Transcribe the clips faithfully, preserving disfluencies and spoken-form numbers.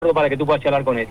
para que tú puedas charlar con él.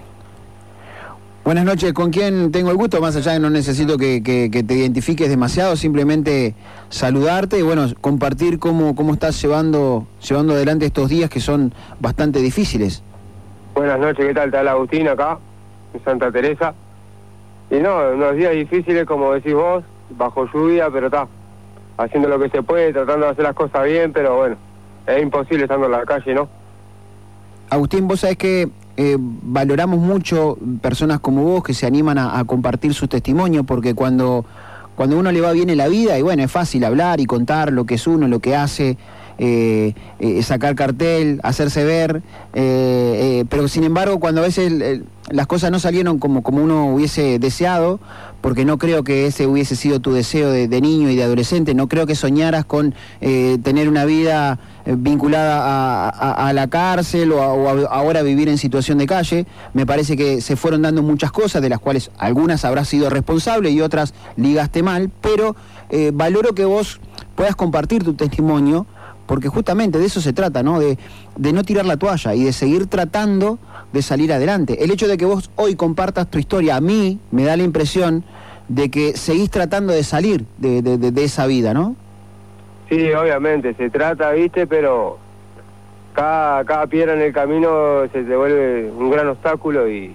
Buenas noches, ¿con quién tengo el gusto? Más allá de no necesito que, que, que te identifiques demasiado, simplemente saludarte y bueno, compartir cómo, cómo estás llevando, llevando adelante estos días que son bastante difíciles. Buenas noches, ¿qué tal? Te habla Agustín acá, en Santa Teresa. Y no, unos días difíciles, como decís vos, bajo lluvia, pero está, haciendo lo que se puede, tratando de hacer las cosas bien, pero bueno, es imposible estando en la calle, ¿no? Agustín, vos sabés que eh, valoramos mucho personas como vos que se animan a, a compartir sus testimonios, porque cuando, cuando uno le va bien en la vida, y bueno, es fácil hablar y contar lo que es uno, lo que hace, eh, eh, sacar cartel, hacerse ver, eh, eh, pero sin embargo cuando a veces eh, las cosas no salieron como, como uno hubiese deseado, porque no creo que ese hubiese sido tu deseo de, de niño y de adolescente, no creo que soñaras con eh, tener una vida eh, vinculada a, a, a la cárcel o, a, o a, ahora vivir en situación de calle. Me parece que se fueron dando muchas cosas, de las cuales algunas habrás sido responsable y otras ligaste mal, pero eh, valoro que vos puedas compartir tu testimonio, porque justamente de eso se trata, ¿no? De, de no tirar la toalla y de seguir tratando de salir adelante. El hecho de que vos hoy compartas tu historia, a mí me da la impresión de que seguís tratando de salir de, de, de, de esa vida, ¿no? Sí, obviamente, se trata, viste, pero cada, cada piedra en el camino se te vuelve un gran obstáculo y,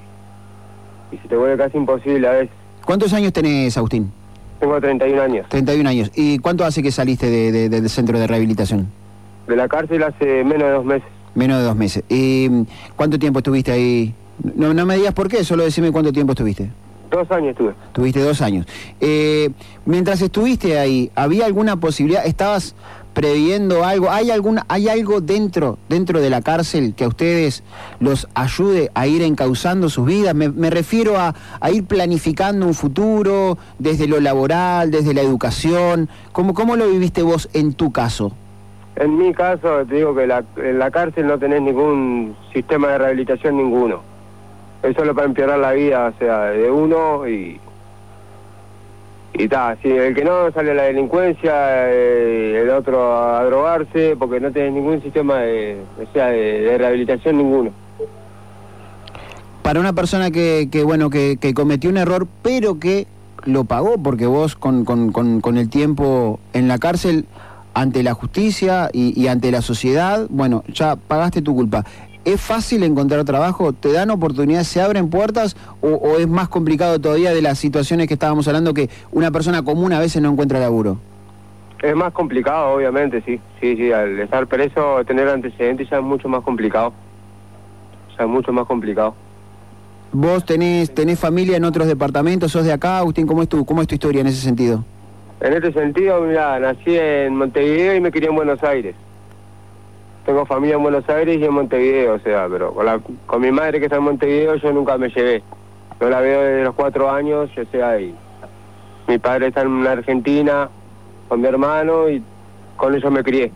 y se te vuelve casi imposible a veces. ¿Cuántos años tenés, Agustín? Tengo treinta y un años. treinta y un años. ¿Y cuánto hace que saliste de, de, de, del centro de rehabilitación? De la cárcel hace menos de dos meses. Menos de dos meses. ¿Y cuánto tiempo estuviste ahí? No, no me digas por qué, solo decime cuánto tiempo estuviste. Dos años estuve. Tuviste dos años. Eh, mientras estuviste ahí, ¿había alguna posibilidad? ¿Estabas previendo algo? ¿Hay alguna, hay algo dentro, dentro de la cárcel que a ustedes los ayude a ir encauzando sus vidas? Me, me refiero a, a ir planificando un futuro desde lo laboral, desde la educación. ¿Cómo, cómo lo viviste vos en tu caso? En mi caso, te digo que la, en la cárcel no tenés ningún sistema de rehabilitación ninguno. Es solo para empeorar la vida, o sea, de uno y... Y ta, si el que no sale a la delincuencia, eh, el otro a drogarse, porque no tenés ningún sistema de, o sea, de, de rehabilitación ninguno. Para una persona que, que bueno, que, que cometió un error, pero que lo pagó, porque vos con, con, con, con el tiempo en la cárcel, ante la justicia y, y ante la sociedad, bueno, ya pagaste tu culpa. ¿Es fácil encontrar trabajo? ¿Te dan oportunidades? ¿Se abren puertas? O, ¿O es más complicado todavía de las situaciones que estábamos hablando, que una persona común a veces no encuentra laburo? Es más complicado, obviamente, sí. Sí, sí, al estar preso, tener antecedentes ya es mucho más complicado. Ya es mucho más complicado. ¿Vos tenés, tenés familia en otros departamentos? ¿Sos de acá, Agustín? ¿Cómo es tu, cómo es tu historia en ese sentido? En este sentido, mira, nací en Montevideo y me crié en Buenos Aires. Tengo familia en Buenos Aires y en Montevideo, o sea, pero con, la, con mi madre que está en Montevideo yo nunca me llevé. Yo la veo desde los cuatro años, yo sé, ahí. Mi padre está en Argentina con mi hermano y con ellos me crié.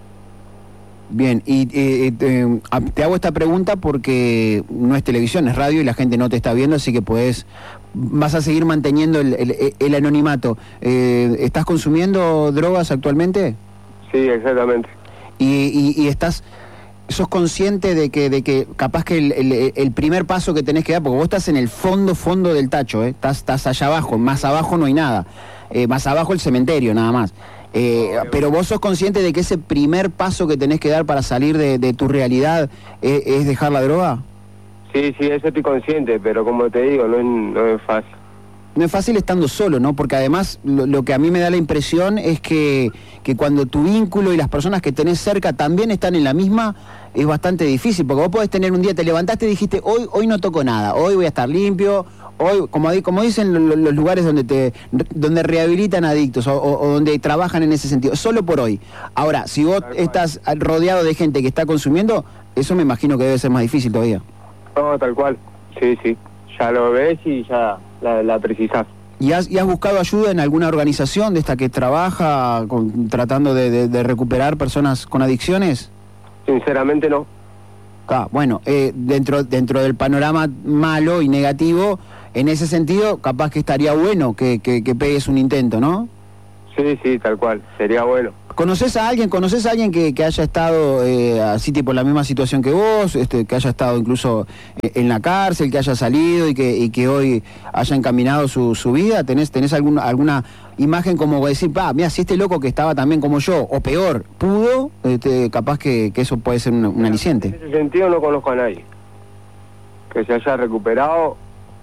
Bien, y eh, eh, te hago esta pregunta porque no es televisión, es radio y la gente no te está viendo, así que podés, vas a seguir manteniendo el, el, el anonimato. Eh, ¿Estás consumiendo drogas actualmente? Sí, exactamente. Y, y, y estás, sos consciente de que, de que capaz que el, el, el primer paso que tenés que dar, porque vos estás en el fondo, fondo del tacho, ¿eh? estás, estás allá abajo, más abajo no hay nada, eh, más abajo el cementerio nada más. Eh, pero vos sos consciente de que ese primer paso que tenés que dar para salir de, de tu realidad es, es dejar la droga. Sí, sí, eso estoy consciente, pero como te digo, no es, no es fácil. No es fácil estando solo, ¿no? Porque además lo, lo que a mí me da la impresión es que, que cuando tu vínculo y las personas que tenés cerca también están en la misma, es bastante difícil, porque vos podés tener un día, te levantaste y dijiste, hoy, hoy no toco nada, hoy voy a estar limpio, hoy, como, como dicen los, los lugares donde te donde rehabilitan adictos o, o, o donde trabajan en ese sentido, solo por hoy. Ahora, si vos estás rodeado de gente que está consumiendo, eso me imagino que debe ser más difícil todavía. No, tal cual, sí, sí, ya lo ves y ya la, la precisás. ¿Y has, ¿Y has buscado ayuda en alguna organización de esta que trabaja con, tratando de, de, de recuperar personas con adicciones? Sinceramente no. Ah, bueno, eh, dentro, dentro del panorama malo y negativo, en ese sentido, capaz que estaría bueno que, que, que pegues un intento, ¿no? Sí, sí, tal cual, sería bueno. ¿Conoces a alguien, conoces a alguien que, que haya estado eh, así tipo en la misma situación que vos, este, que haya estado incluso en la cárcel, que haya salido y que, y que hoy haya encaminado su, su vida? ¿Tenés, tenés algún, alguna imagen como decir, ah, mira, si este loco que estaba también como yo, o peor, pudo, este, capaz que, que eso puede ser un, un aliciente? En ese sentido no conozco a nadie que se haya recuperado.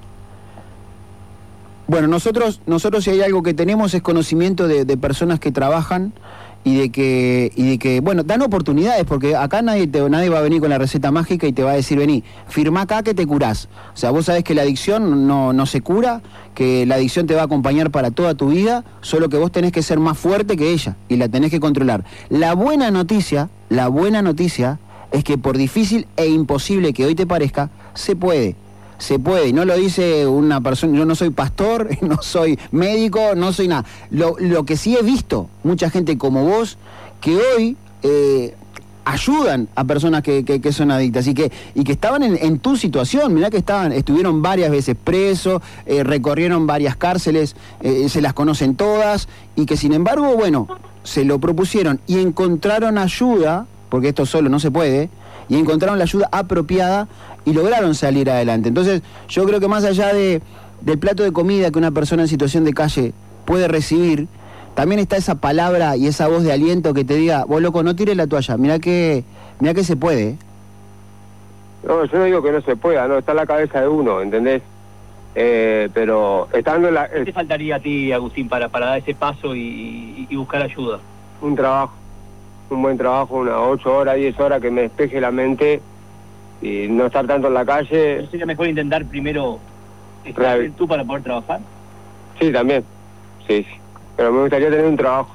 Bueno, nosotros, nosotros si hay algo que tenemos es conocimiento de, de personas que trabajan y de que, y de que, bueno, dan oportunidades, porque acá nadie, te, nadie va a venir con la receta mágica y te va a decir, vení, firmá acá que te curás. O sea, vos sabés que la adicción no, no se cura, que la adicción te va a acompañar para toda tu vida, solo que vos tenés que ser más fuerte que ella y la tenés que controlar. La buena noticia, la buena noticia es que por difícil e imposible que hoy te parezca, se puede. Se puede, y no lo dice una persona, yo no soy pastor, no soy médico, no soy nada. Lo, lo que sí he visto, mucha gente como vos, que hoy eh, ayudan a personas que, que, que son adictas y que, y que estaban en, en tu situación. Mirá que estaban, estuvieron varias veces presos, eh, recorrieron varias cárceles, eh, se las conocen todas, y que sin embargo, bueno, se lo propusieron y encontraron ayuda, porque esto solo no se puede, y encontraron la ayuda apropiada y lograron salir adelante. Entonces, yo creo que más allá de, del plato de comida que una persona en situación de calle puede recibir, también está esa palabra y esa voz de aliento que te diga, vos loco, no tires la toalla, mirá que, mirá que se puede. No, yo no digo que no se pueda, no, está en la cabeza de uno, ¿entendés? Eh, pero estando en la... ¿Qué te faltaría a ti, Agustín, para, para dar ese paso y, y buscar ayuda? Un trabajo, un buen trabajo, unas ocho horas, diez horas que me despeje la mente y no estar tanto en la calle. ¿No sería mejor intentar primero estar bien tú para poder trabajar? Sí, también, sí, sí, pero me gustaría tener un trabajo.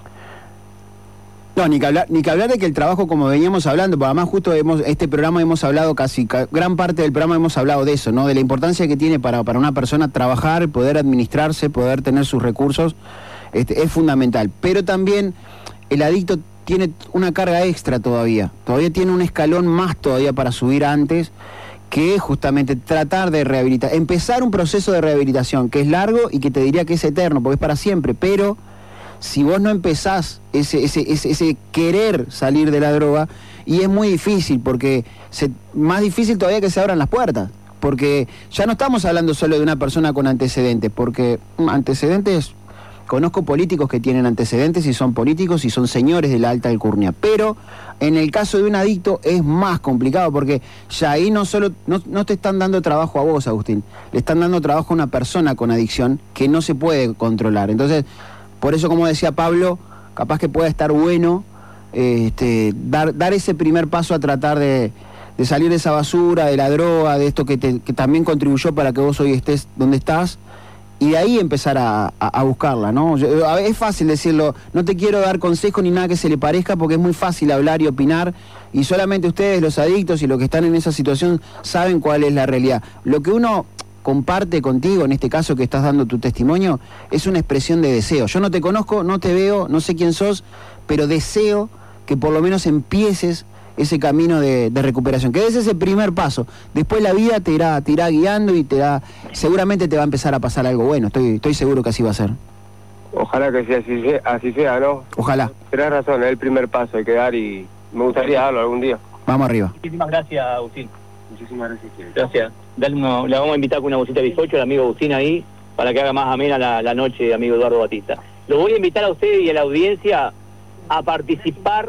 No, ni que hablar, ni que hablar de que el trabajo, como veníamos hablando, porque además justo hemos, este programa hemos hablado casi, ca, gran parte del programa hemos hablado de eso, ¿no? De la importancia que tiene para, para una persona trabajar, poder administrarse, poder tener sus recursos, este, es fundamental. Pero también el adicto tiene una carga extra todavía, todavía tiene un escalón más todavía para subir antes, que es justamente tratar de rehabilitar, empezar un proceso de rehabilitación, que es largo y que te diría que es eterno, porque es para siempre, pero si vos no empezás ese, ese, ese, ese querer salir de la droga, y es muy difícil, porque se, más difícil todavía que se abran las puertas, porque ya no estamos hablando solo de una persona con antecedentes, porque antecedentes... Conozco políticos que tienen antecedentes y son políticos y son señores de la alta alcurnia, pero en el caso de un adicto es más complicado porque ya ahí no solo no, no te están dando trabajo a vos, Agustín, le están dando trabajo a una persona con adicción que no se puede controlar. Entonces, por eso, como decía Pablo, capaz que pueda estar bueno eh, este, dar, dar ese primer paso a tratar de, de salir de esa basura, de la droga, de esto que, te, que también contribuyó para que vos hoy estés donde estás. Y de ahí empezar a, a, a buscarla, ¿no? Yo, a, es fácil decirlo, no te quiero dar consejo ni nada que se le parezca porque es muy fácil hablar y opinar y solamente ustedes, los adictos y los que están en esa situación, saben cuál es la realidad. Lo que uno comparte contigo, en este caso que estás dando tu testimonio, es una expresión de deseo. Yo no te conozco, no te veo, no sé quién sos, pero deseo que por lo menos empieces ese camino de, de recuperación, que es ese primer paso. Después la vida te irá, te irá guiando y te irá, seguramente te va a empezar a pasar algo bueno, estoy, estoy seguro que así va a ser. Ojalá que sea así, así sea, ¿no? Ojalá. Tenés razón, es el primer paso, hay que dar y me gustaría darlo algún día. Vamos arriba. Muchísimas gracias, Agustín. Muchísimas gracias. Gracias. Dale uno, le vamos a invitar con una bolsita de bizcocho al amigo Agustín ahí, para que haga más amena la, la noche, amigo Eduardo Batista. Lo voy a invitar a usted y a la audiencia a participar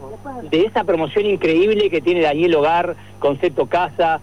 de esa promoción increíble que tiene Daniel Hogar, Concepto Casa,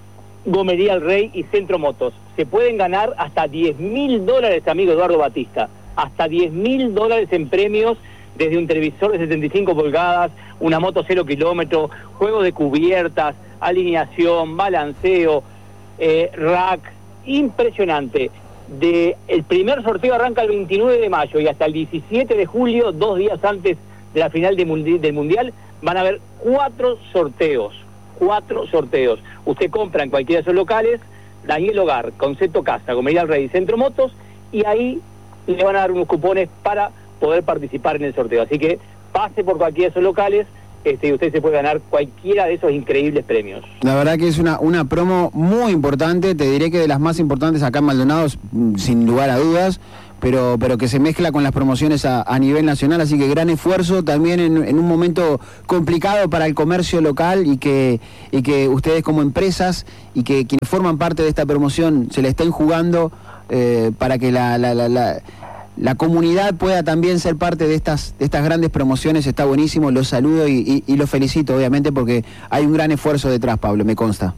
Gomería El Rey y Centro Motos. Se pueden ganar hasta diez mil dólares, amigo Eduardo Batista, hasta diez mil dólares en premios, desde un televisor de setenta y cinco pulgadas, una moto cero kilómetros, juegos de cubiertas, alineación, balanceo, eh, rack, impresionante. De el primer sorteo arranca el veintinueve de mayo y hasta el diecisiete de julio, dos días antes de la final de mundi del Mundial, van a haber cuatro sorteos, cuatro sorteos. Usted compra en cualquiera de esos locales, Daniel Hogar, Concepto Casa, Gomería El Rey, Centro Motos, y ahí le van a dar unos cupones para poder participar en el sorteo. Así que pase por cualquiera de esos locales, Este, y usted se puede ganar cualquiera de esos increíbles premios. La verdad que es una, una promo muy importante, te diré que de las más importantes acá en Maldonado, sin lugar a dudas, pero pero que se mezcla con las promociones a, a nivel nacional, así que gran esfuerzo también en, en un momento complicado para el comercio local y que, y que ustedes como empresas y que quienes forman parte de esta promoción se la estén jugando eh, para que la, la, la, la, la comunidad pueda también ser parte de estas, de estas grandes promociones. Está buenísimo, los saludo y, y, y los felicito obviamente porque hay un gran esfuerzo detrás, Pablo, me consta.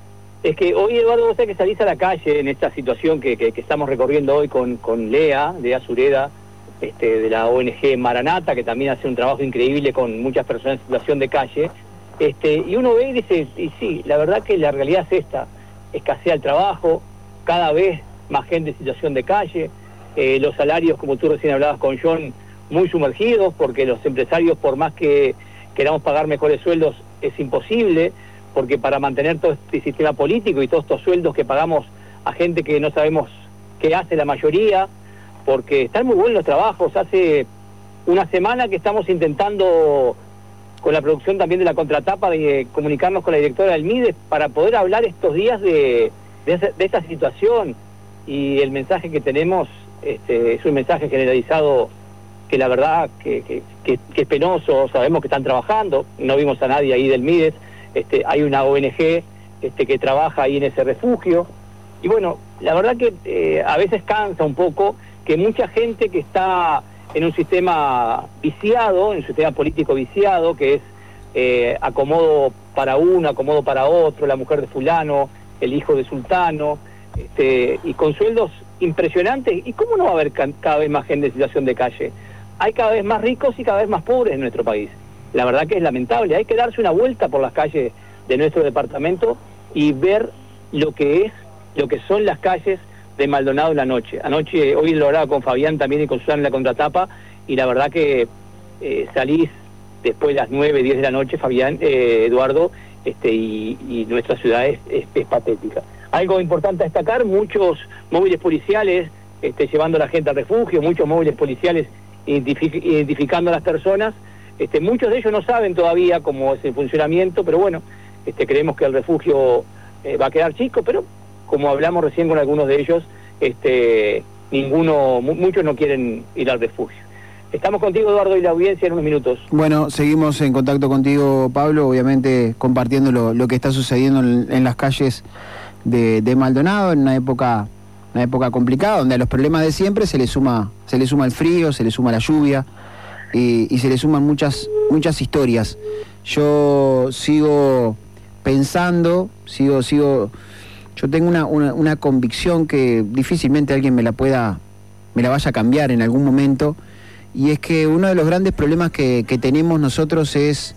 Es que hoy, Eduardo, vos sabés que salís a la calle en esta situación que, que, que estamos recorriendo hoy con, con Lea, Lea Sureda, este, de la O N G Maranata, que también hace un trabajo increíble con muchas personas en situación de calle, este, y uno ve y dice, y sí, la verdad que la realidad es esta, escasea el trabajo, cada vez más gente en situación de calle, eh, los salarios, como tú recién hablabas con John, muy sumergidos, porque los empresarios, por más que queramos pagar mejores sueldos, es imposible, porque para mantener todo este sistema político y todos estos sueldos que pagamos a gente que no sabemos qué hace la mayoría, porque están muy buenos los trabajos. Hace una semana que estamos intentando, con la producción también de la contratapa, de comunicarnos con la directora del MIDES para poder hablar estos días de, de, de esta situación, y el mensaje que tenemos este, es un mensaje generalizado que la verdad que, que, que, que es penoso. Sabemos que están trabajando, no vimos a nadie ahí del MIDES. Este, hay una O N G este, que trabaja ahí en ese refugio, y bueno, la verdad que eh, a veces cansa un poco que mucha gente que está en un sistema viciado, en un sistema político viciado, que es eh, acomodo para uno, acomodo para otro, la mujer de fulano, el hijo de sultano, este, y con sueldos impresionantes. ¿Y cómo no va a haber cada vez más gente en situación de calle? Hay cada vez más ricos y cada vez más pobres en nuestro país. La verdad que es lamentable. Hay que darse una vuelta por las calles de nuestro departamento y ver lo que es, lo que son las calles de Maldonado en la noche. Anoche, hoy lo hablaba con Fabián también y con Susana en la contratapa, y la verdad que eh, salís después de las nueve, diez de la noche, Fabián, eh, Eduardo, este, y, y nuestra ciudad es, es, es patética. Algo importante a destacar, muchos móviles policiales este, llevando a la gente al refugio, muchos móviles policiales identific- identificando a las personas. Este, muchos de ellos no saben todavía cómo es el funcionamiento, pero bueno, este, creemos que el refugio eh, va a quedar chico, pero como hablamos recién con algunos de ellos, este, ninguno, mu muchos no quieren ir al refugio. Estamos contigo, Eduardo, y la audiencia en unos minutos. Bueno, seguimos en contacto contigo, Pablo, obviamente compartiendo lo, lo que está sucediendo en, en las calles de, de Maldonado, en una época, una época complicada, donde a los problemas de siempre se le suma, se le suma el frío, se le suma la lluvia, Y, y se le suman muchas muchas historias. Yo sigo pensando, sigo, sigo, yo tengo una, una, una convicción que difícilmente alguien me la pueda, me la vaya a cambiar en algún momento, y es que uno de los grandes problemas que, que tenemos nosotros es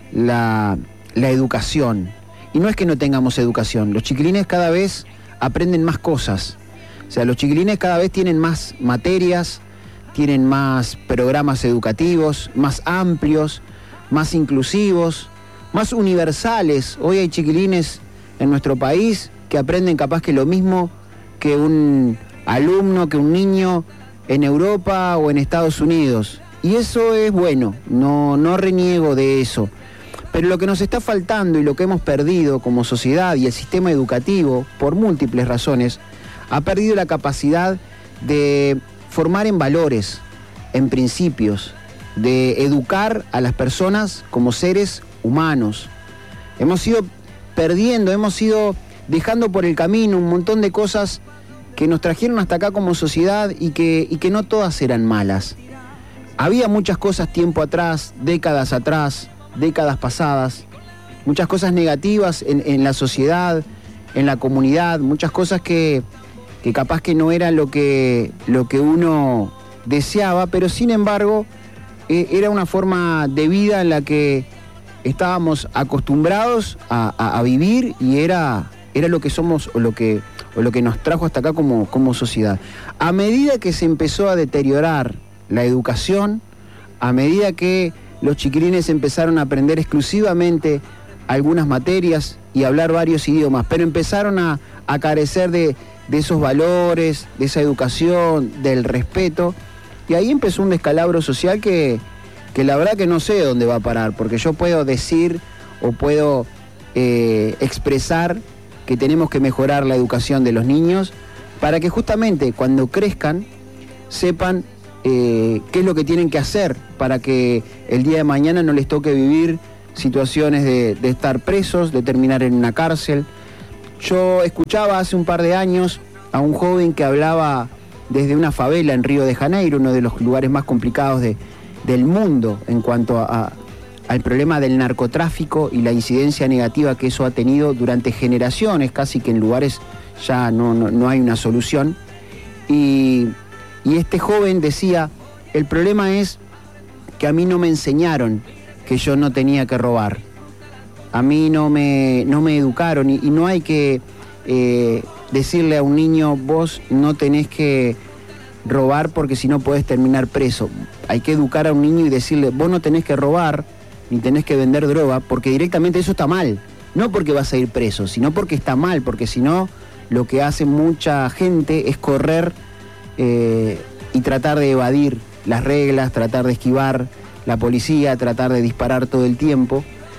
la, la educación. Y no es que no tengamos educación, los chiquilines cada vez aprenden más cosas. O sea, los chiquilines cada vez tienen más materias, tienen más programas educativos, más amplios, más inclusivos, más universales. Hoy hay chiquilines en nuestro país que aprenden capaz que lo mismo que un alumno, que un niño en Europa o en Estados Unidos. Y eso es bueno, no, no reniego de eso. Pero lo que nos está faltando y lo que hemos perdido como sociedad y el sistema educativo, por múltiples razones, ha perdido la capacidad de formar en valores, en principios, de educar a las personas como seres humanos. Hemos ido perdiendo, hemos ido dejando por el camino un montón de cosas que nos trajeron hasta acá como sociedad y que, y que no todas eran malas. Había muchas cosas tiempo atrás, décadas atrás, décadas pasadas, muchas cosas negativas en, en la sociedad, en la comunidad, muchas cosas que, que capaz que no era lo que, lo que uno deseaba, pero sin embargo eh, era una forma de vida en la que estábamos acostumbrados a, a, a vivir, y era, era lo que somos o lo que, o lo que nos trajo hasta acá como, como sociedad. A medida que se empezó a deteriorar la educación, a medida que los chiquilines empezaron a aprender exclusivamente algunas materias y hablar varios idiomas, pero empezaron a, a carecer de, de esos valores, de esa educación, del respeto, y ahí empezó un descalabro social que, que la verdad que no sé dónde va a parar, porque yo puedo decir o puedo eh, expresar que tenemos que mejorar la educación de los niños para que justamente cuando crezcan sepan eh, qué es lo que tienen que hacer para que el día de mañana no les toque vivir situaciones de, de estar presos, de terminar en una cárcel. Yo escuchaba hace un par de años a un joven que hablaba desde una favela en Río de Janeiro, uno de los lugares más complicados de, del mundo en cuanto a, a, al problema del narcotráfico y la incidencia negativa que eso ha tenido durante generaciones, casi que en lugares ya no, no, no hay una solución. Y, y este joven decía, el problema es que a mí no me enseñaron que yo no tenía que robar. A mí no me, no me educaron y, y no hay que eh, decirle a un niño, vos no tenés que robar porque si no podés terminar preso. Hay que educar a un niño y decirle, vos no tenés que robar ni tenés que vender droga porque directamente eso está mal. No porque vas a ir preso, sino porque está mal, porque si no, lo que hace mucha gente es correr eh, y tratar de evadir las reglas, tratar de esquivar la policía, tratar de disparar todo el tiempo.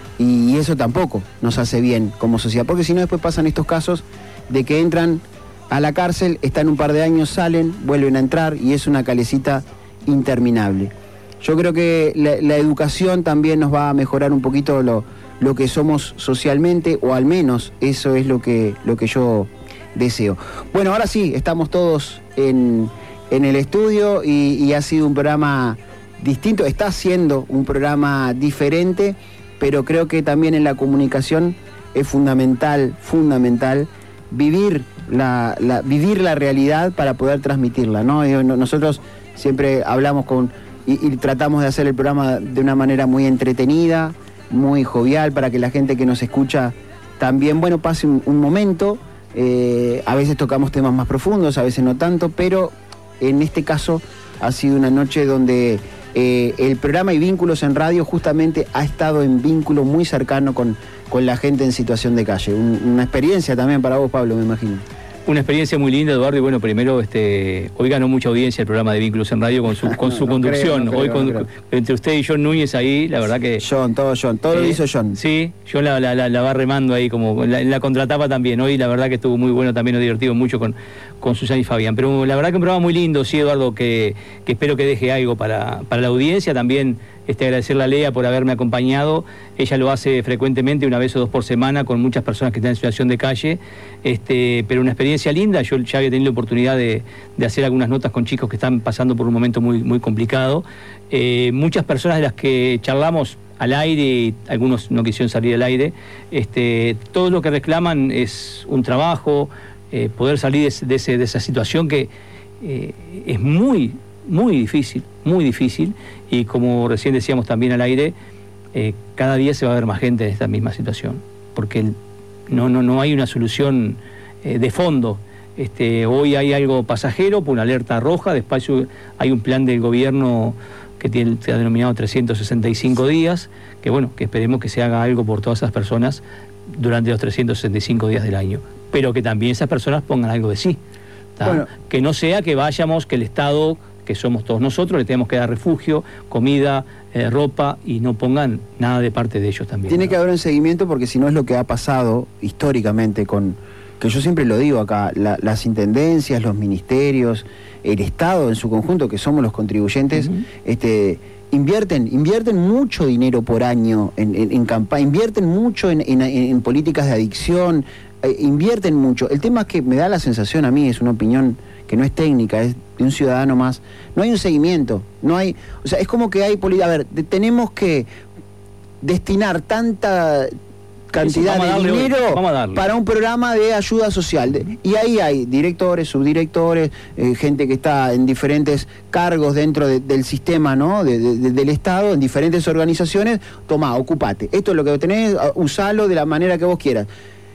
Y eso tampoco nos hace bien como sociedad, porque si no después pasan estos casos de que entran a la cárcel, están un par de años, salen, vuelven a entrar y es una calecita interminable. Yo creo que la, la educación también nos va a mejorar un poquito lo, lo que somos socialmente, o al menos eso es lo que, lo que yo deseo. Bueno, ahora sí, estamos todos en, en el estudio y, y ha sido un programa distinto, está siendo un programa diferente, pero creo que también en la comunicación es fundamental, fundamental vivir la, la, vivir la realidad para poder transmitirla, ¿no? Y nosotros siempre hablamos con y, y tratamos de hacer el programa de una manera muy entretenida, muy jovial, para que la gente que nos escucha también, bueno, pase un, un momento. Eh, a veces tocamos temas más profundos, a veces no tanto, pero en este caso ha sido una noche donde Eh, el programa y Vínculos en Radio justamente ha estado en vínculo muy cercano con, con la gente en situación de calle. Un, una experiencia también para vos, Pablo, me imagino. Una experiencia muy linda, Eduardo, y bueno, primero, este, hoy ganó mucha audiencia el programa de Vínculos en Radio con su, con su no, conducción. No creo, no hoy creo, con, no entre usted y John Núñez ahí, la verdad que... John, todo John, todo eh, lo hizo John. Sí, John la, la, la, la va remando ahí, como en la, en la contratapa también. Hoy la verdad que estuvo muy bueno, también nos divertimos mucho con, con Susana y Fabián. Pero la verdad que un programa muy lindo, sí, Eduardo, que, que espero que deje algo para, para la audiencia. También este, agradecerle a Lea por haberme acompañado. Ella lo hace frecuentemente, una vez o dos por semana, con muchas personas que están en situación de calle. Este, pero una experiencia linda. Yo ya había tenido la oportunidad de, de hacer algunas notas con chicos que están pasando por un momento muy, muy complicado. Eh, muchas personas de las que charlamos al aire, y algunos no quisieron salir al aire, este, todo lo que reclaman es un trabajo, eh, poder salir de, de, ese, de esa situación que eh, es muy, muy difícil, muy difícil, y como recién decíamos también al aire, eh, cada día se va a ver más gente en esta misma situación, porque el, no, no, no hay una solución eh, de fondo. Este, hoy hay algo pasajero por una alerta roja, después hay un plan del gobierno que tiene, se ha denominado trescientos sesenta y cinco días, que bueno, que esperemos que se haga algo por todas esas personas durante los trescientos sesenta y cinco días del año, pero que también esas personas pongan algo de sí, bueno. Que no sea que vayamos, que el Estado, que somos todos nosotros, le tenemos que dar refugio, comida, eh, ropa, y no pongan nada de parte de ellos también. Tiene ¿no? que haber un seguimiento, porque si no es lo que ha pasado históricamente con, que yo siempre lo digo acá, la, las intendencias, los ministerios, el Estado en su conjunto, que somos los contribuyentes, uh-huh. este, invierten, invierten mucho dinero por año en, en, en campaña, invierten mucho en, en, en políticas de adicción, eh, invierten mucho. El tema es que me da la sensación a mí, es una opinión que no es técnica, es de un ciudadano más, no hay un seguimiento, no hay, o sea, es como que hay, a ver, de, tenemos que destinar tanta cantidad de dinero para un programa de ayuda social. De, y ahí hay directores, subdirectores, eh, gente que está en diferentes cargos dentro de, del sistema, ¿no? De, de, del Estado, en diferentes organizaciones. Tomá, ocupate. Esto es lo que tenés, usalo de la manera que vos quieras.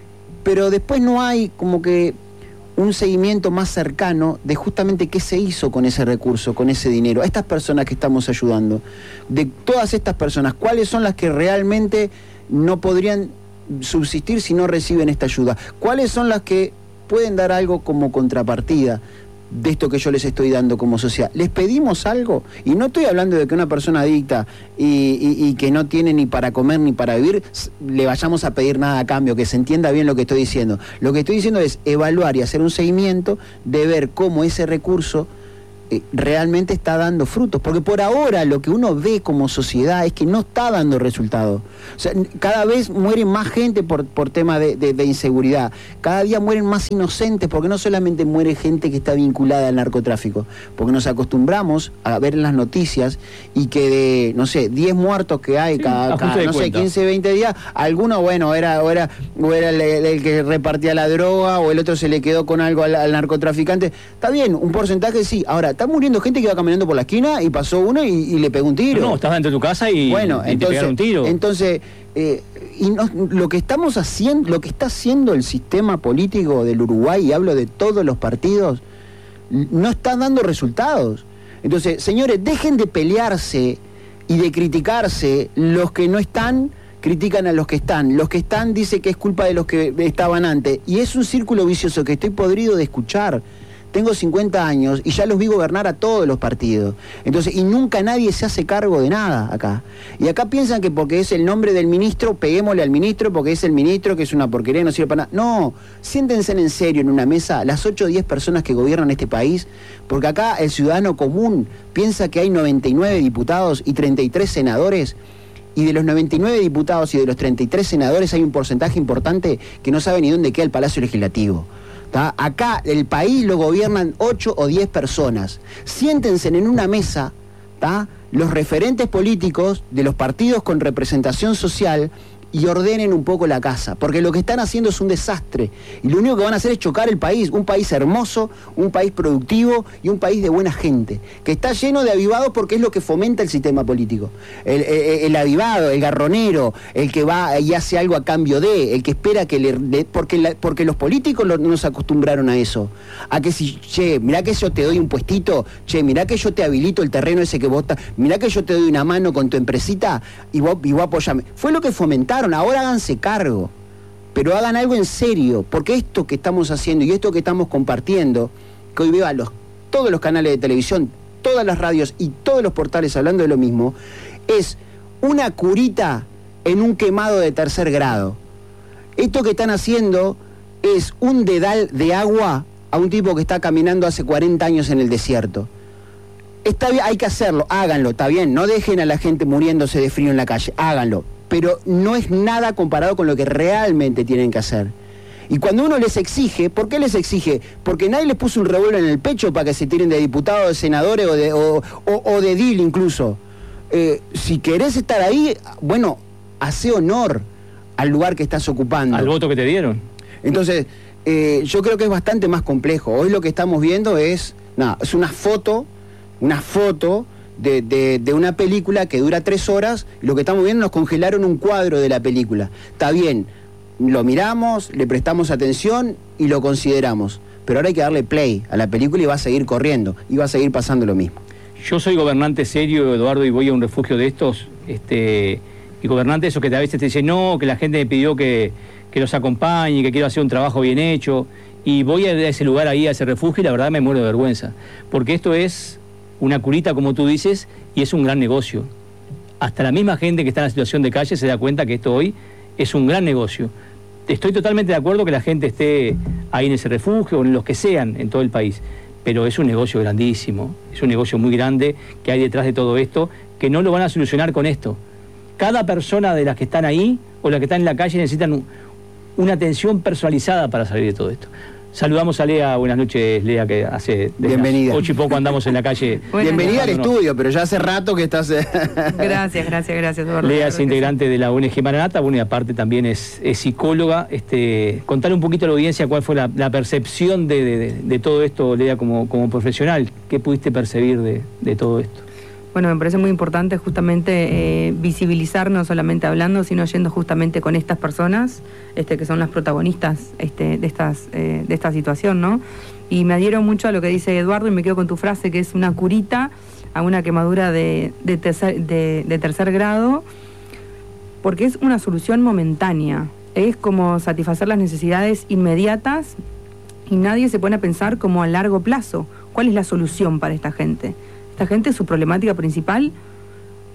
Pero después no hay como que un seguimiento más cercano de justamente qué se hizo con ese recurso, con ese dinero, a estas personas que estamos ayudando. De todas estas personas, ¿cuáles son las que realmente no podrían subsistir si no reciben esta ayuda? ¿Cuáles son las que pueden dar algo como contrapartida de esto que yo les estoy dando como sociedad? ¿Les pedimos algo? Y no estoy hablando de que una persona adicta y, y, y que no tiene ni para comer ni para vivir, le vayamos a pedir nada a cambio, que se entienda bien lo que estoy diciendo. Lo que estoy diciendo es evaluar y hacer un seguimiento de ver cómo ese recurso eh, realmente está dando frutos, porque por ahora lo que uno ve como sociedad es que no está dando resultados. O sea, cada vez mueren más gente por, por tema de, de, de inseguridad, cada día mueren más inocentes, porque no solamente muere gente que está vinculada al narcotráfico, porque nos acostumbramos a ver en las noticias y que de, no sé, diez muertos que hay sí, cada, cada no sé, quince, veinte días, alguno, bueno, era, o era, o era el, el que repartía la droga, o el otro se le quedó con algo al, al narcotraficante. Está bien, un porcentaje sí. Ahora, está muriendo gente que iba caminando por la esquina y pasó uno y, y le pegó un tiro. No, no, estás dentro de tu casa y, bueno, y entonces, te pegaron un tiro. Entonces, eh, y no, lo que estamos haciendo, lo que está haciendo el sistema político del Uruguay, y hablo de todos los partidos, no está dando resultados. Entonces, señores, dejen de pelearse y de criticarse. Los que no están critican a los que están. Los que están dicen que es culpa de los que estaban antes. Y es un círculo vicioso que estoy podrido de escuchar. Tengo cincuenta años y ya los vi gobernar a todos los partidos. Entonces, y nunca nadie se hace cargo de nada acá. Y acá piensan que porque es el nombre del ministro, peguémosle al ministro porque es el ministro, que es una porquería, no sirve para nada. No, siéntense en serio en una mesa las ocho o diez personas que gobiernan este país, porque acá el ciudadano común piensa que hay noventa y nueve diputados y treinta y tres senadores, y de los noventa y nueve diputados y de los treinta y tres senadores hay un porcentaje importante que no sabe ni dónde queda el Palacio Legislativo. ¿Tá? Acá el país lo gobiernan ocho o diez personas. Siéntense en una mesa, ¿tá? Los referentes políticos de los partidos con representación social y ordenen un poco la casa, porque lo que están haciendo es un desastre y lo único que van a hacer es chocar el país, un país hermoso, un país productivo y un país de buena gente, que está lleno de avivados porque es lo que fomenta el sistema político. El, el, el avivado, el garronero, el que va y hace algo a cambio de, el que espera que le... le porque, la, porque los políticos lo, nos acostumbraron a eso, a que si, che, mirá que yo te doy un puestito, che, mirá que yo te habilito el terreno ese que vos, mirá que yo te doy una mano con tu empresita y vos, y vos apoyame. Fue lo que fomentaron. Ahora háganse cargo, pero hagan algo en serio, porque esto que estamos haciendo y esto que estamos compartiendo, que hoy veo a los, todos los canales de televisión, todas las radios y todos los portales hablando de lo mismo, es una curita en un quemado de tercer grado. Esto que están haciendo es un dedal de agua a un tipo que está caminando hace cuarenta años en el desierto. Está bien, hay que hacerlo, háganlo, está bien, no dejen a la gente muriéndose de frío en la calle, háganlo. Pero no es nada comparado con lo que realmente tienen que hacer. Y cuando uno les exige, ¿por qué les exige? Porque nadie les puso un revólver en el pecho para que se tiren de diputados, de senadores o de, o, o, o de edil incluso. Eh, si querés estar ahí, bueno, hace honor al lugar que estás ocupando. Al voto que te dieron. Entonces, eh, yo creo que es bastante más complejo. Hoy lo que estamos viendo es, nada, es una foto, una foto... De, de, de una película que dura tres horas, lo que estamos viendo, nos congelaron un cuadro de la película. Está bien, lo miramos, le prestamos atención y lo consideramos, pero ahora hay que darle play a la película y va a seguir corriendo, y va a seguir pasando lo mismo. Yo soy gobernante serio, Eduardo, y voy a un refugio de estos, este, y gobernante eso que a veces te dice, no, que la gente me pidió que, que los acompañe, que quiero hacer un trabajo bien hecho, y voy a ese lugar ahí, a ese refugio, y la verdad me muero de vergüenza, porque esto es una curita, como tú dices, y es un gran negocio. Hasta la misma gente que está en la situación de calle se da cuenta que esto hoy es un gran negocio. Estoy totalmente de acuerdo que la gente esté ahí en ese refugio, o en los que sean, en todo el país, pero es un negocio grandísimo, es un negocio muy grande que hay detrás de todo esto, que no lo van a solucionar con esto. Cada persona de las que están ahí, o las que están en la calle, necesitan un, una atención personalizada para salir de todo esto. Saludamos a Lea, buenas noches, Lea, que hace bienvenida. Ocho y poco andamos en la calle. Bienvenida al estudio, pero ya hace rato que estás... Gracias, gracias, gracias, Eduardo. Lea es integrante de la O N G Maranata, bueno, y aparte también es, es psicóloga. Este, contar un poquito a la audiencia cuál fue la, la percepción de, de, de todo esto, Lea, como, como profesional. ¿Qué pudiste percibir de, de todo esto? Bueno, me parece muy importante justamente eh, visibilizar, no solamente hablando, sino yendo justamente con estas personas, este, que son las protagonistas este, de, estas, eh, de esta situación, ¿no? Y me adhiero mucho a lo que dice Eduardo y me quedo con tu frase, que es una curita a una quemadura de, de, tercer, de, de tercer grado, porque es una solución momentánea. Es como satisfacer las necesidades inmediatas y nadie se pone a pensar como a largo plazo. ¿Cuál es la solución para esta gente? Esta gente, su problemática principal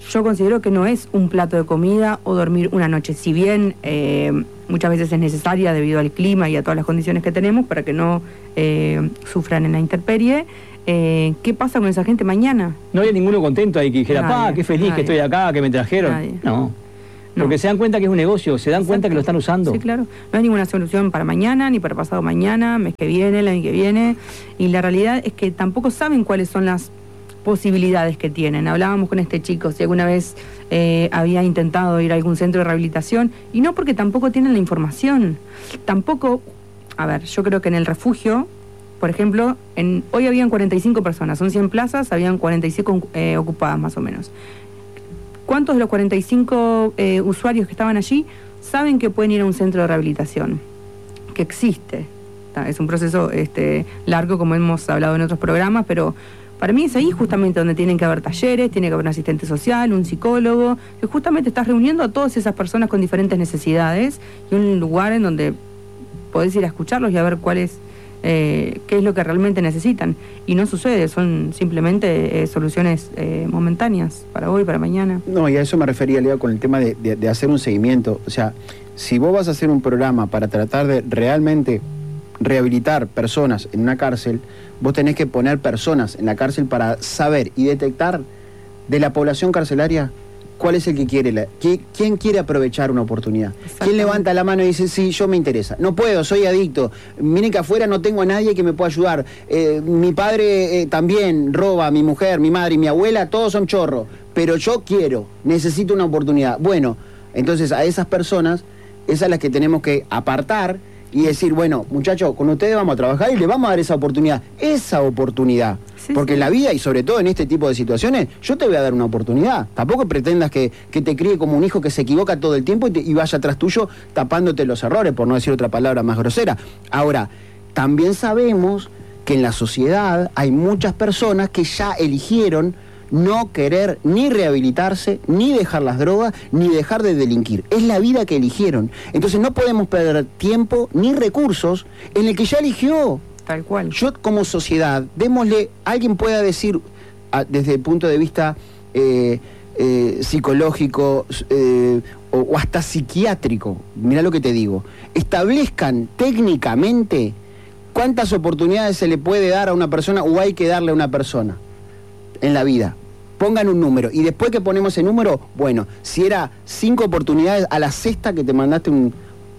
yo considero que no es un plato de comida o dormir una noche, si bien eh, muchas veces es necesaria debido al clima y a todas las condiciones que tenemos para que no eh, sufran en la intemperie. Eh, ¿Qué pasa con esa gente mañana? No había ninguno contento ahí que dijera, Nadie, pa, qué feliz nadie. que estoy acá, que me trajeron. Nadie. No. No. Porque se dan cuenta que es un negocio, se dan Exacto. cuenta que lo están usando. Sí, claro. No hay ninguna solución para mañana, ni para pasado mañana, mes que viene, el año que viene. Y la realidad es que tampoco saben cuáles son las posibilidades que tienen. Hablábamos con este chico si alguna vez eh, había intentado ir a algún centro de rehabilitación, y no porque tampoco tienen la información. Tampoco, a ver, yo creo que en el refugio, por ejemplo, en, hoy habían cuarenta y cinco personas, son cien plazas, habían cuarenta y cinco eh, ocupadas más o menos. ¿Cuántos de los cuarenta y cinco eh, usuarios que estaban allí saben que pueden ir a un centro de rehabilitación? Que existe. Es un proceso este, largo, como hemos hablado en otros programas, pero para mí es ahí justamente donde tienen que haber talleres, tiene que haber un asistente social, un psicólogo, que justamente estás reuniendo a todas esas personas con diferentes necesidades y un lugar en donde podés ir a escucharlos y a ver cuál es, eh, qué es lo que realmente necesitan. Y no sucede, son simplemente eh, soluciones eh, momentáneas, para hoy, para mañana. No, y a eso me refería, Leo, con el tema de, de, de hacer un seguimiento. O sea, si vos vas a hacer un programa para tratar de realmente rehabilitar personas en una cárcel, vos tenés que poner personas en la cárcel para saber y detectar de la población carcelaria cuál es el que quiere, la, qui, quién quiere aprovechar una oportunidad. ¿Quién levanta la mano y dice, sí, yo me interesa? No puedo, soy adicto. Miren que afuera no tengo a nadie que me pueda ayudar. Eh, mi padre eh, también roba, mi mujer, mi madre y mi abuela, todos son chorros. Pero yo quiero, necesito una oportunidad. Bueno, entonces a esas personas, esas son las que tenemos que apartar y decir, bueno, muchachos, con ustedes vamos a trabajar y les vamos a dar esa oportunidad. Esa oportunidad. Sí, porque sí. En la vida y sobre todo en este tipo de situaciones, yo te voy a dar una oportunidad. Tampoco pretendas que, que te críe como un hijo que se equivoca todo el tiempo y, te, y vaya atrás tuyo tapándote los errores, por no decir otra palabra más grosera. Ahora, también sabemos que en la sociedad hay muchas personas que ya eligieron no querer ni rehabilitarse, ni dejar las drogas, ni dejar de delinquir. Es la vida que eligieron. Entonces no podemos perder tiempo ni recursos en el que ya eligió. Tal cual. Yo como sociedad, démosle, alguien pueda decir, a, desde el punto de vista eh, eh, psicológico eh, o, o hasta psiquiátrico, mirá lo que te digo, establezcan técnicamente cuántas oportunidades se le puede dar a una persona o hay que darle a una persona en la vida. Pongan un número y después que ponemos ese número, bueno, si era cinco oportunidades, a la sexta que te mandaste un...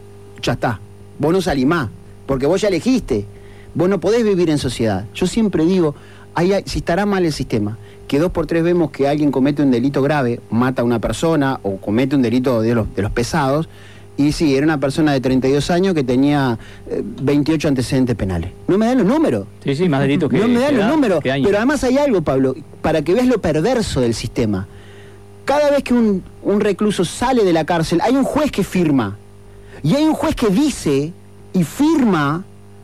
ya está, vos no salís más, porque vos ya elegiste, vos no podés vivir en sociedad. Yo siempre digo, hay, si estará mal el sistema, que dos por tres vemos que alguien comete un delito grave, mata a una persona o comete un delito de los, de los pesados, y sí, era una persona de treinta y dos años que tenía eh, veintiocho antecedentes penales. No me dan los números. Sí, sí, más delitos que... No me dan los da, números. Pero además hay algo, Pablo, para que veas lo perverso del sistema. Cada vez que un, un recluso sale de la cárcel, hay un juez que firma. Y hay un juez que dice y firma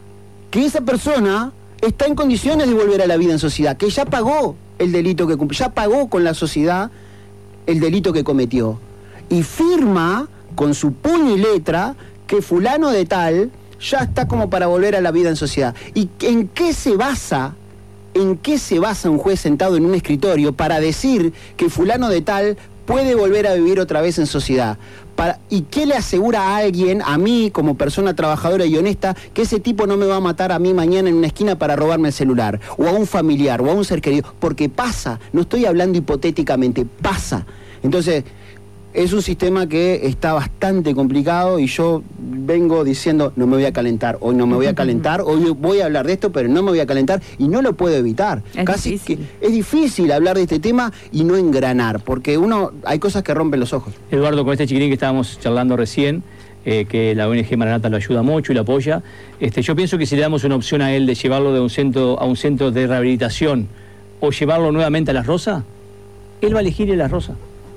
que esa persona está en condiciones de volver a la vida en sociedad, que ya pagó el delito que cumplió, ya pagó con la sociedad el delito que cometió. Y firma con su puño y letra que fulano de tal ya está como para volver a la vida en sociedad. ¿Y en qué se basa, en qué se basa un juez sentado en un escritorio para decir que fulano de tal puede volver a vivir otra vez en sociedad? Para, ¿y qué le asegura a alguien, a mí como persona trabajadora y honesta, que ese tipo no me va a matar a mí mañana en una esquina para robarme el celular? O a un familiar, o a un ser querido. Porque pasa, no estoy hablando hipotéticamente, pasa. Entonces... es un sistema que está bastante complicado y yo vengo diciendo, no me voy a calentar, hoy no me voy a calentar, hoy voy a hablar de esto, pero no me voy a calentar y no lo puedo evitar. Es Casi difícil. que es difícil hablar de este tema y no engranar, porque uno hay cosas que rompen los ojos. Eduardo, con este chiquirín que estábamos charlando recién, eh, que la O N G Maranata lo ayuda mucho y lo apoya, este, yo pienso que si le damos una opción a él de llevarlo de un centro a un centro de rehabilitación o llevarlo nuevamente a Las Rosas, él va a elegir ir a Las Rosas.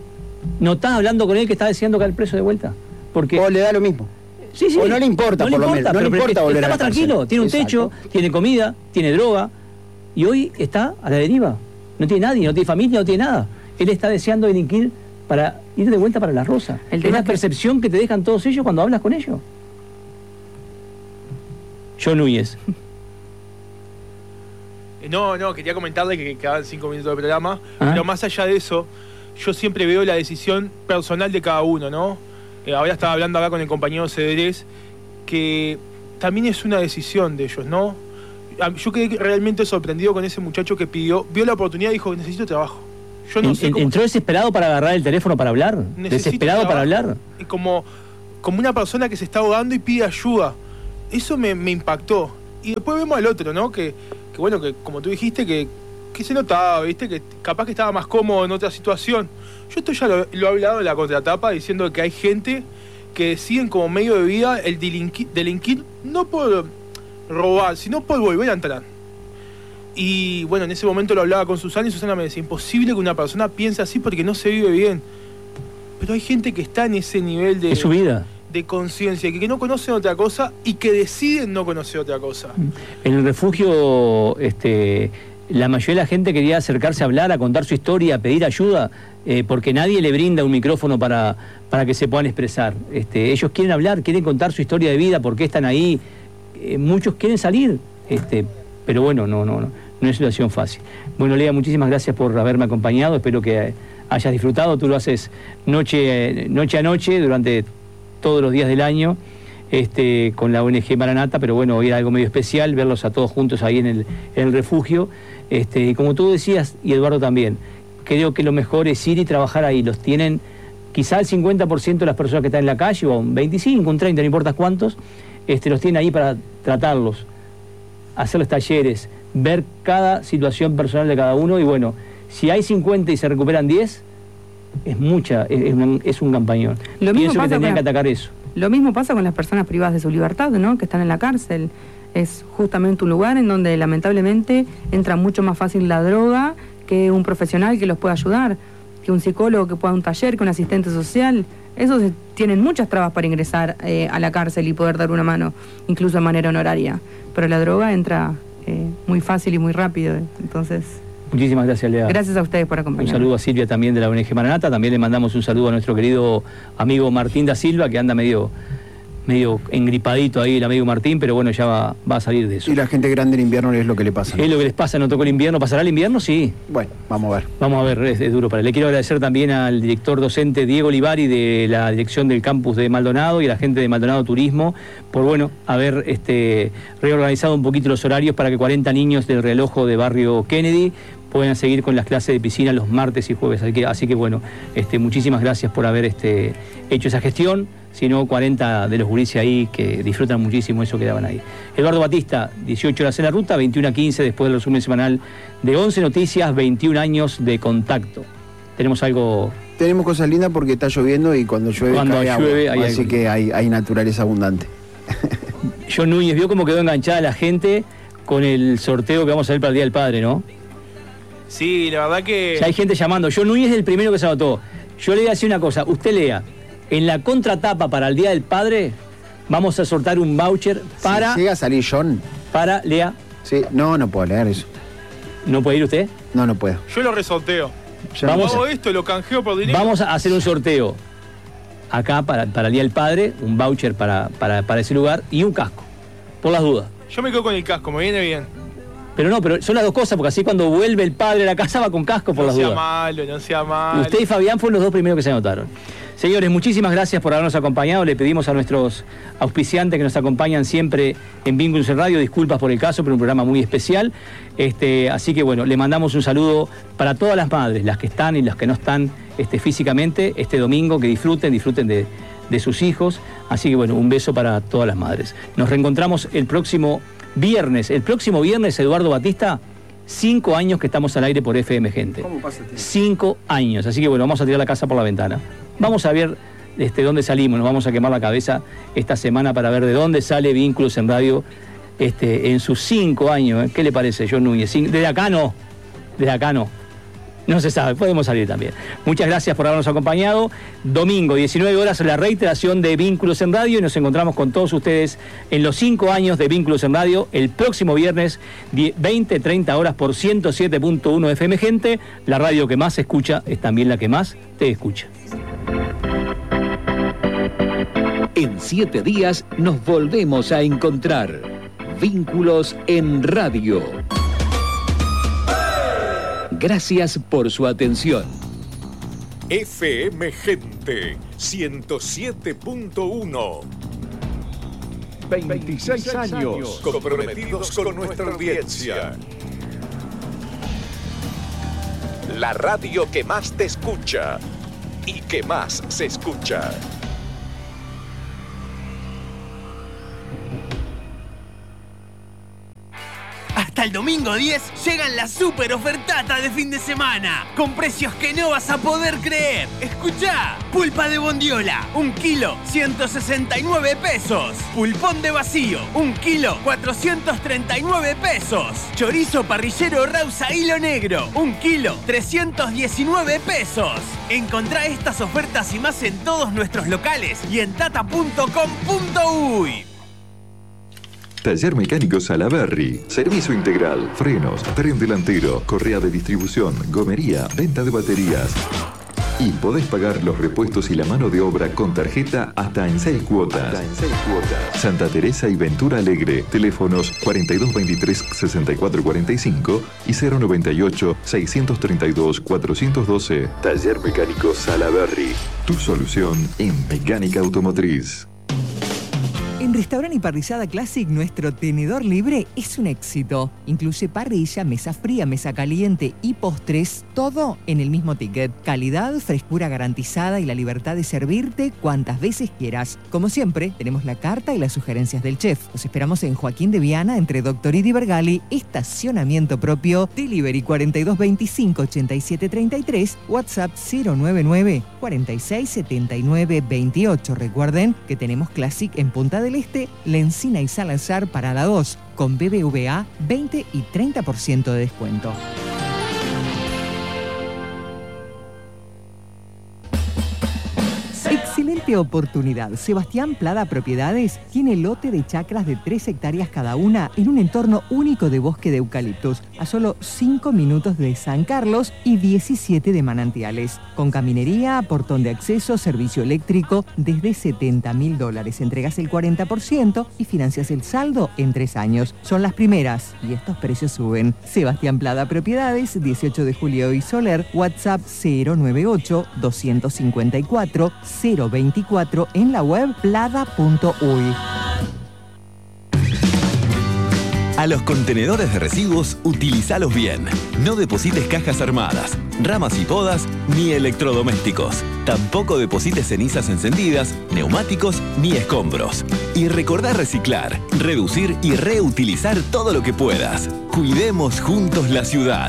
No estás hablando con él que está deseando caer preso de vuelta. Porque... o le da lo mismo. Sí, sí. O no le importa, no por le lo importa, menos. No le importa volver está a la más tranquilo, cárcel. tiene un Exacto. techo, tiene comida, tiene droga. Y hoy está a la deriva. No tiene nadie, no tiene familia, no tiene nada. Él está deseando delinquir para ir de vuelta para La Rosa. El es tema la es que... percepción que te dejan todos ellos cuando hablas con ellos. John Núñez. No, no, quería comentarle que quedaban cinco minutos de programa, ¿Ah? pero más allá de eso, yo siempre veo la decisión personal de cada uno, ¿no? Eh, ahora estaba hablando acá con el compañero Cedrés, que también es una decisión de ellos, ¿no? Yo quedé realmente sorprendido con ese muchacho que pidió, vio la oportunidad y dijo, necesito trabajo. Yo no en, sé cómo... ¿Entró desesperado para agarrar el teléfono para hablar? Necesito ¿Desesperado trabajo. para hablar? Y como, como una persona que se está ahogando y pide ayuda. Eso me, me impactó. Y después vemos al otro, ¿no? Que, que bueno, que como tú dijiste, que, que se notaba, ¿viste? Que capaz que estaba más cómodo en otra situación. Yo esto ya lo, lo he hablado en la contratapa, diciendo que hay gente que deciden como medio de vida el delinquir, delinquir no por robar, sino por volver a entrar. Y bueno, en ese momento lo hablaba con Susana y Susana me decía, imposible que una persona piense así porque no se vive bien. Pero hay gente que está en ese nivel de... Es su vida. de conciencia, que, que no conocen otra cosa y que deciden no conocer otra cosa. En el refugio, este, la mayoría de la gente quería acercarse a hablar, a contar su historia, a pedir ayuda, eh, porque nadie le brinda un micrófono para, para que se puedan expresar. Este, ellos quieren hablar, quieren contar su historia de vida, por qué están ahí. Eh, muchos quieren salir, este, pero bueno, no, no, no, no es una situación fácil. Bueno, Lea, muchísimas gracias por haberme acompañado, espero que hayas disfrutado. Tú lo haces noche, noche a noche durante todos los días del año, este, con la O N G Maranata, pero bueno, hoy era algo medio especial, verlos a todos juntos ahí en el, en el refugio. Este, como tú decías, y Eduardo también, creo que lo mejor es ir y trabajar ahí. Los tienen quizá el cincuenta por ciento de las personas que están en la calle, o un veinticinco, un treinta, no importa cuántos, este, los tienen ahí para tratarlos, hacerles talleres, ver cada situación personal de cada uno, y bueno, si hay cincuenta y se recuperan diez, es mucha, es un, es un campañón. Lo mismo Pienso que pasa tendrían con que atacar eso. Lo mismo pasa con las personas privadas de su libertad, ¿no? Que están en la cárcel. Es justamente un lugar en donde lamentablemente entra mucho más fácil la droga que un profesional que los pueda ayudar, que un psicólogo que pueda dar un taller, que un asistente social. Esos tienen muchas trabas para ingresar eh, a la cárcel y poder dar una mano, incluso de manera honoraria. Pero la droga entra eh, muy fácil y muy rápido, entonces... Muchísimas gracias, Lea. Gracias a ustedes por Un acompañarnos. saludo a Silvia también de la O N G Maranata. También le mandamos un saludo a nuestro querido amigo Martín da Silva, que anda medio, medio engripadito ahí, el amigo Martín, pero bueno, ya va, va a salir de eso. Y la gente grande en invierno es lo que le pasa, ¿no? Es lo que les pasa, no tocó el invierno. ¿Pasará el invierno? Sí. Bueno, vamos a ver. Vamos a ver, es, es duro para él. Le quiero agradecer también al director docente Diego Olivari de la dirección del campus de Maldonado y a la gente de Maldonado Turismo por, bueno, haber este, reorganizado un poquito los horarios para que cuarenta niños del Relojo de Barrio Kennedy puedan seguir con las clases de piscina los martes y jueves. Así que, así que bueno, este, muchísimas gracias por haber este, hecho esa gestión. Si no, cuarenta de los gurises ahí que disfrutan muchísimo eso que daban ahí. Eduardo Batista, dieciocho horas en la ruta, veintiuno a quince, después del resumen semanal de once Noticias, veintiún años de contacto. Tenemos algo... Tenemos cosas lindas porque está lloviendo y cuando llueve Cuando cae llueve, agua, hay así algo. que hay, hay naturaleza abundante. John Núñez, vio cómo quedó enganchada la gente con el sorteo que vamos a hacer para el Día del Padre, ¿no? Sí, la verdad que... Ya hay gente llamando. John Núñez es el primero que se anotó. Yo le voy a decir una cosa. Usted lea. En la contratapa para el Día del Padre vamos a sortear un voucher para... Si llega a salir John. Para, lea. Sí, no, no puedo leer eso. ¿No puede ir usted? No, no puedo. Yo lo resorteo. Ya Vamos Hago a- esto, lo canjeo por dinero. Vamos a hacer un sorteo acá para, para el Día del Padre, un voucher para, para, para ese lugar y un casco, por las dudas. Yo me quedo con el casco, me viene bien. Pero no, pero son las dos cosas, porque así cuando vuelve el padre a la casa va con casco por No las sea dudas. malo, no sea malo. Usted y Fabián fueron los dos primeros que se anotaron. Señores, muchísimas gracias por habernos acompañado. Le pedimos a nuestros auspiciantes que nos acompañan siempre en Vínculos en Radio, disculpas por el caso, pero un programa muy especial. Este, así que bueno, le mandamos un saludo para todas las madres, las que están y las que no están este, físicamente, este domingo, que disfruten, disfruten de, de sus hijos. Así que bueno, un beso para todas las madres. Nos reencontramos el próximo viernes. El próximo viernes, Eduardo Batista, cinco años que estamos al aire por F M, gente. ¿Cómo pasa el tiempo? Cinco años. Así que bueno, vamos a tirar la casa por la ventana. Vamos a ver este, dónde salimos. Nos vamos a quemar la cabeza esta semana para ver de dónde sale Vínculos en Radio este, en sus cinco años. ¿eh? ¿Qué le parece, John Núñez? Cin- Desde acá no. Desde acá no. No se sabe, podemos salir también. Muchas gracias por habernos acompañado. Domingo, diecinueve horas, la reiteración de Vínculos en Radio y nos encontramos con todos ustedes en los cinco años de Vínculos en Radio el próximo viernes, veinte, treinta horas por ciento siete punto uno F M, gente. La radio que más se escucha es también la que más te escucha. En siete días nos volvemos a encontrar. Vínculos en Radio. Gracias por su atención. F M Gente ciento siete punto uno. veintiséis años comprometidos con nuestra audiencia. La radio que más te escucha y que más se escucha. Hasta el domingo diez llegan las super ofertatas de fin de semana, con precios que no vas a poder creer. Escuchá, pulpa de bondiola, un kilo, ciento sesenta y nueve pesos. Pulpón de vacío, un kilo, cuatrocientos treinta y nueve pesos. Chorizo parrillero Rausa Hilo Negro, un kilo, trescientos diecinueve pesos. Encontrá estas ofertas y más en todos nuestros locales y en tata punto com punto uy. Taller Mecánico Salaberry. Servicio integral, frenos, tren delantero, correa de distribución, gomería, venta de baterías. Y podés pagar los repuestos y la mano de obra con tarjeta hasta en seis cuotas. Hasta en seis cuotas. Santa Teresa y Ventura Alegre. Teléfonos cuarenta y dos veintitrés sesenta y cuatro cuarenta y cinco y cero noventa y ocho seiscientos treinta y dos cuatrocientos doce. Taller Mecánico Salaberry. Tu solución en mecánica automotriz. En Restaurante y Parrillada Classic, nuestro tenedor libre es un éxito. Incluye parrilla, mesa fría, mesa caliente y postres, todo en el mismo ticket. Calidad, frescura garantizada y la libertad de servirte cuantas veces quieras. Como siempre, tenemos la carta y las sugerencias del chef. Los esperamos en Joaquín de Viana, entre Doctor y Vergali, estacionamiento propio, delivery cuarenta y dos veinticinco ochenta y siete treinta y tres, WhatsApp cero noventa y nueve cuarenta y seis setenta y nueve veintiocho. Recuerden que tenemos Classic en Punta del Este, La Encina y Salazar para la dos, con B B V A veinte y treinta por ciento de descuento. Excelente oportunidad. Sebastián Plada Propiedades tiene lote de chacras de tres hectáreas cada una en un entorno único de bosque de eucaliptos, a solo cinco minutos de San Carlos y diecisiete de Manantiales. Con caminería, portón de acceso, servicio eléctrico, desde setenta mil dólares. Entregas el cuarenta por ciento y financias el saldo en tres años. Son las primeras y estos precios suben. Sebastián Plada Propiedades, dieciocho de julio y Soler, WhatsApp cero noventa y ocho doscientos cincuenta y cuatro cero veinticuatro, en la web plada punto uy. A los contenedores de residuos, utilizalos bien. No deposites cajas armadas, ramas y podas, ni electrodomésticos. Tampoco deposites cenizas encendidas, neumáticos ni escombros. Y recordá reciclar, reducir y reutilizar todo lo que puedas. Cuidemos juntos la ciudad.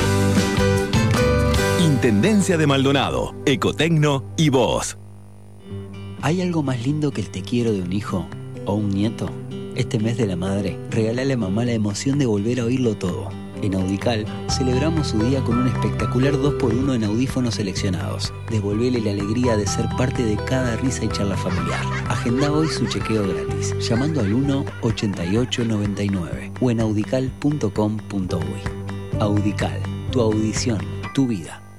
Intendencia de Maldonado, Ecotecno y vos. ¿Hay algo más lindo que el te quiero de un hijo o un nieto? Este mes de la madre, regálale a mamá la emoción de volver a oírlo todo. En Audical, celebramos su día con un espectacular dos por uno en audífonos seleccionados. Devolvele la alegría de ser parte de cada risa y charla familiar. Agenda hoy su chequeo gratis, llamando al uno ochenta y ocho noventa y nueve o en audical punto com punto uy. Audical, tu audición, tu vida.